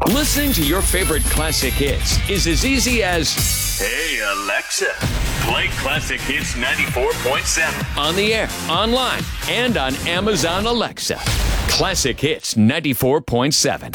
Listening to your favorite classic hits is as easy as, Hey, Alexa, play Classic Hits 94.7. on the air, online, and on Amazon Alexa. Classic Hits 94.7.